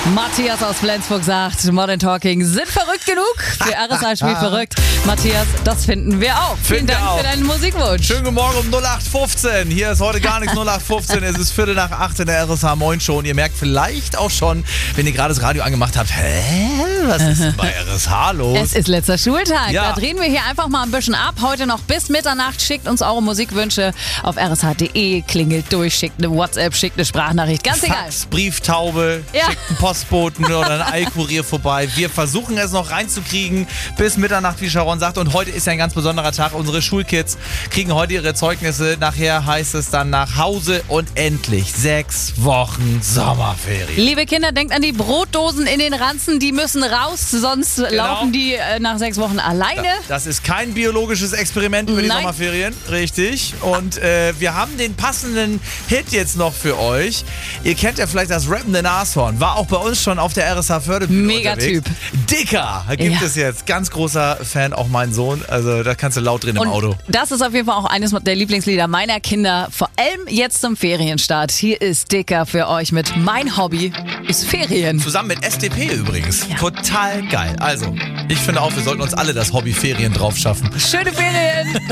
Matthias aus Flensburg sagt, Modern Talking sind verrückt genug. Für RSA spielt verrückt. Matthias, das finden wir auch. Vielen Dank für deinen Musikwunsch. Schönen guten Morgen um 0815. Hier ist heute gar nichts 0815. Es ist 7:45 in der RSA Moin Show. Und ihr merkt vielleicht auch schon, wenn ihr gerade das Radio angemacht habt, was ist denn bei RSA los? Es ist letzter Schultag. Ja. Da drehen wir hier einfach mal ein bisschen ab. Heute noch bis Mitternacht. Schickt uns eure Musikwünsche auf rsh.de. Klingelt durch, schickt eine WhatsApp, schickt eine Sprachnachricht. Ganz egal. Fax, Brieftaube, Ja. schickt einen Postboten oder einen Eilkurier vorbei. Wir versuchen es noch reinzukriegen bis Mitternacht, wie Sharon sagt. Und heute ist ja ein ganz besonderer Tag. Unsere Schulkids kriegen heute ihre Zeugnisse. Nachher heißt es dann nach Hause und endlich 6 Wochen Sommerferien. Liebe Kinder, denkt an die Brotdosen in den Ranzen. Die müssen raus, sonst laufen die nach 6 Wochen alleine. Das ist kein biologisches Experiment über die Nein. Sommerferien, richtig. Und wir haben den passenden Hit jetzt noch für euch. Ihr kennt ja vielleicht das rappende Nashorn. War auch bei uns schon auf der RSA Förderbühne Megatyp. unterwegs. Dicker gibt Ja. es jetzt. Ganz großer Fan, auch mein Sohn. Also da kannst du laut drin im Und Auto. das ist auf jeden Fall auch eines der Lieblingslieder meiner Kinder, vor allem jetzt zum Ferienstart. Hier ist Dicker für euch mit Mein Hobby ist Ferien. Zusammen mit SDP übrigens. Total geil. Also, ich finde auch, wir sollten uns alle das Hobby Ferien drauf schaffen. Schöne Ferien!